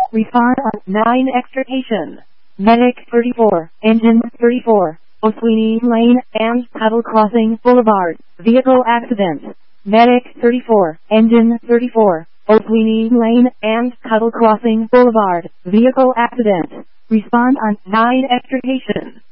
Respond on 9 extrication. Medic 34, Engine 34, Osweeney Lane and Tuttle Crossing Boulevard, vehicle accident. Medic 34, Engine 34, Osweeney Lane and Tuttle Crossing Boulevard, vehicle accident. Respond on 9 extrication.